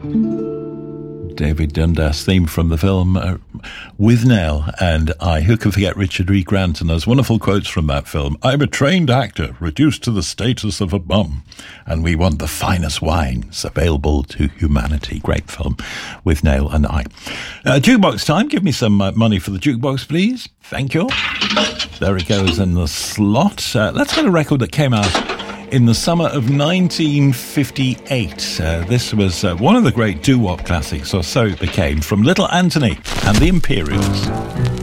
David Dundas theme from the film Withnail and I. Who can forget Richard E. Grant and those wonderful quotes from that film? I'm a trained actor, reduced to the status of a bum, and we want the finest wines available to humanity. Great film, Withnail and I. Jukebox time. Give me some money for the jukebox, please. Thank you. There it goes in the slot. Let's get a record that came out in the summer of 1958. This was one of the great doo-wop classics, or so it became, from Little Anthony and the Imperials.